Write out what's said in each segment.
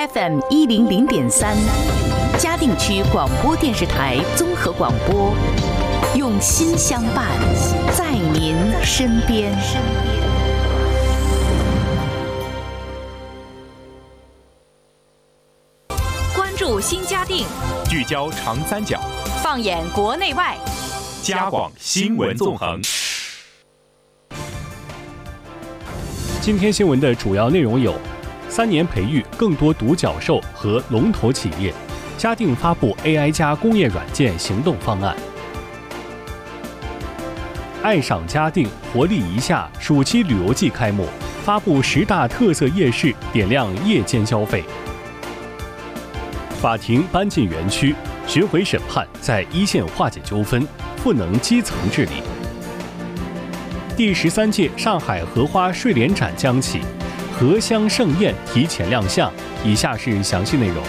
FM 100.3，嘉定区广播电视台综合广播，用心相伴，在您身边。关注新嘉定， 聚焦长三角， 放眼国内外， 嘉广新闻纵横。 今天新闻的主要内容有：3年培育更多独角兽和龙头企业，嘉定发布 AI 加工业软件行动方案；爱赏嘉定，活力一下暑期旅游季开幕，发布10大特色夜市，点亮夜间消费；法庭搬进园区，巡回审判在一线化解纠纷，赋能基层治理。第13届上海荷花睡莲展将起，荷香盛宴提前亮相。以下是详细内容。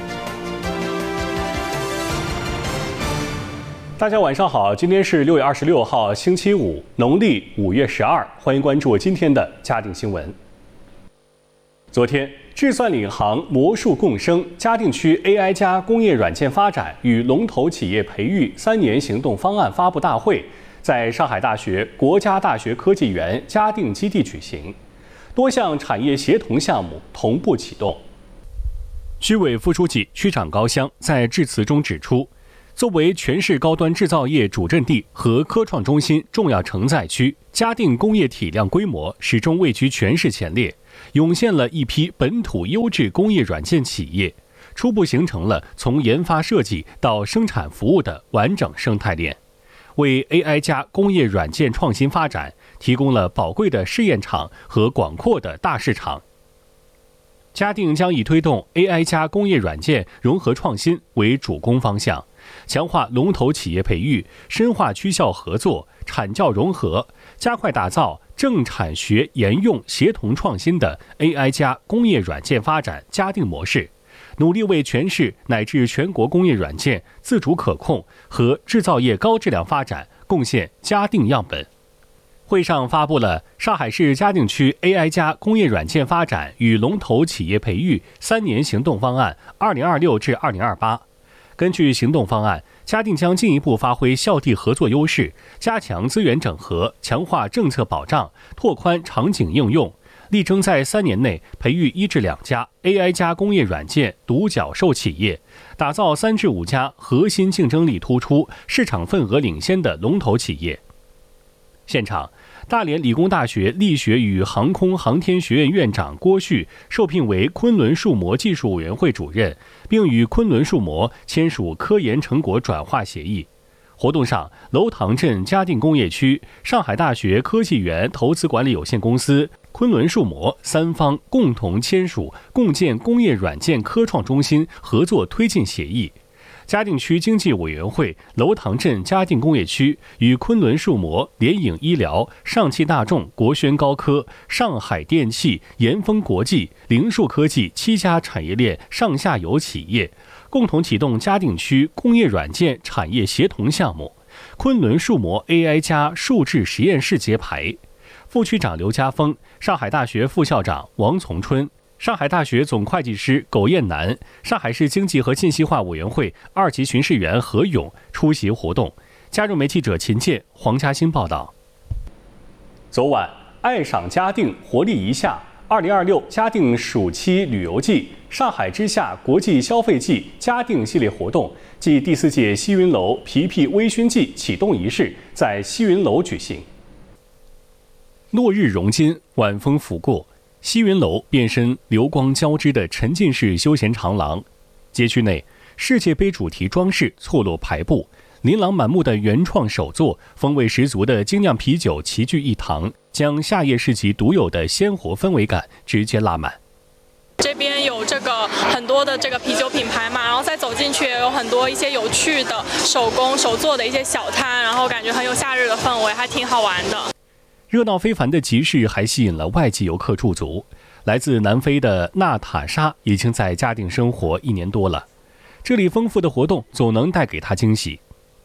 大家晚上好，今天是6月26号，星期五，农历5月12，欢迎关注今天的嘉定新闻。昨天，智算领航魔术共生嘉定区 AI 加工业软件发展与龙头企业培育3年行动方案发布大会在上海大学国家大学科技园嘉定基地举行，多项产业协同项目同步启动。区委副书记、区长高湘在致辞中指出，作为全市高端制造业主阵地和科创中心重要承载区，嘉定工业体量规模始终位居全市前列，涌现了一批本土优质工业软件企业，初步形成了从研发设计到生产服务的完整生态链，为 AI 加工业软件创新发展提供了宝贵的试验场和广阔的大市场。嘉定将以推动 AI 加工业软件融合创新为主攻方向，强化龙头企业培育，深化区校合作、产教融合，加快打造政产学研用协同创新的 AI 加工业软件发展嘉定模式，努力为全市乃至全国工业软件自主可控和制造业高质量发展贡献嘉定样本。会上发布了上海市嘉定区 AI 加工业软件发展与龙头企业培育3年行动方案2026至2028。根据行动方案，嘉定将进一步发挥校地合作优势，加强资源整合，强化政策保障，拓宽场景应用，力争在3年内培育1至2家 AI 加工业软件独角兽企业，打造3至5家核心竞争力突出、市场份额领先的龙头企业。现场，大连理工大学力学与航空航天学院院长郭旭受聘为昆仑数模技术委员会主任，并与昆仑数模签署科研成果转化协议。活动上，楼塘镇嘉定工业区、上海大学科技园投资管理有限公司、昆仑数模3方共同签署共建工业软件科创中心合作推进协议。嘉定区经济委员会楼塘镇嘉定工业区与昆仑数模、联影医疗、上汽大众、国轩高科、上海电气、研丰国际、灵数科技7家产业链上下游企业共同启动嘉定区工业软件产业协同项目，昆仑数模 AI 加数智实验室揭牌。副区长刘家峰、上海大学副校长王从春、上海大学总会计师苟燕南、上海市经济和信息化委员会2级巡视员何勇出席活动。加入媒记者秦健、黄嘉欣报道。昨晚，爱赏嘉定，活力一下2026嘉定暑期旅游季上海之夏国际消费季嘉定系列活动暨第4届西云楼皮皮微醺季启动仪式在西云楼举行。落日融金，晚风拂过，西云楼变身流光交织的沉浸式休闲长廊，街区内世界杯主题装饰错落排布，琳琅满目的原创手作，风味十足的精酿啤酒齐聚一堂，将夏夜市集独有的鲜活氛围感直接拉满。 这边有这个很多的这个啤酒品牌嘛，然后再走进去也有很多一些有趣的手工手做的一些小摊，然后感觉很有夏日的氛围，还挺好玩的。 热闹非凡的集市还吸引了外籍游客驻足，来自南非的娜塔莎已经在嘉定生活1年多了，这里丰富的活动总能带给她惊喜。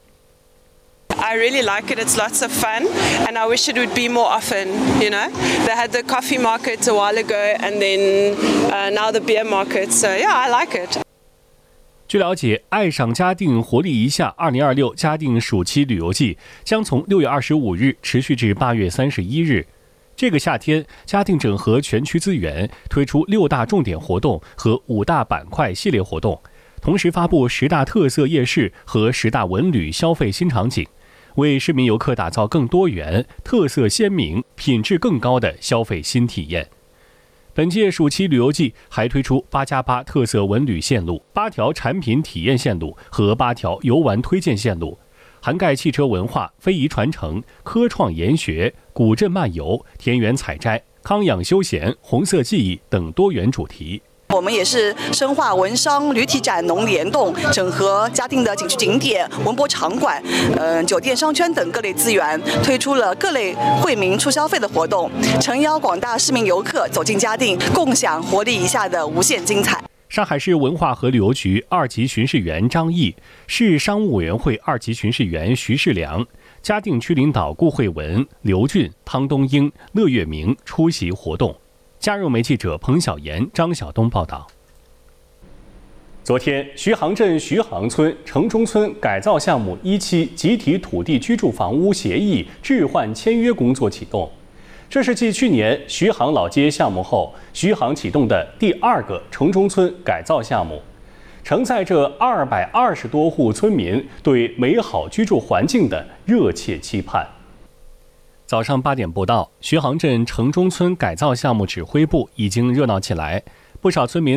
I really like it. It's lots of fun, and I wish it would be more often. You know, they had the coffee market a while ago, and then now the beer market. So yeah, I like it. 据了解，爱赏嘉定活力一下2026嘉定暑期旅游季将从6月25日持续至8月31日。这个夏天，嘉定整合全区资源，推出6大重点活动和5大板块系列活动，同时发布10大特色夜市和10大文旅消费新场景，为市民游客打造更多元、特色鲜明、品质更高的消费新体验。本届暑期旅游季还推出8+8特色文旅线路、8条产品体验线路和8条游玩推荐线路，涵盖汽车文化、非遗传承、科创研学、古镇漫游、田园采摘、康养休闲、红色记忆等多元主题。 我们也是深化文商旅体展农联动，整合嘉定的景区景点、文博场馆、酒店商圈等各类资源，推出了各类惠民促消费的活动，诚邀广大市民游客走进嘉定，共享活力一下的无限精彩。 上海市文化和旅游局2级巡视员张毅、市商务委员会2级巡视员徐世良、嘉定区领导顾慧文、刘俊、汤东英、乐月明出席活动。加入媒记者彭晓岩、张晓东报道。昨天，徐杭镇徐杭村城中村改造项目1期集体土地居住房屋协议置换签约工作启动，这是继去年徐杭老街项目后，徐杭启动的第2个城中村改造项目，承载着220多户村民对美好居住环境的热切期盼。早上8点不到，徐杭镇城中村改造项目指挥部已经热闹起来，不少村民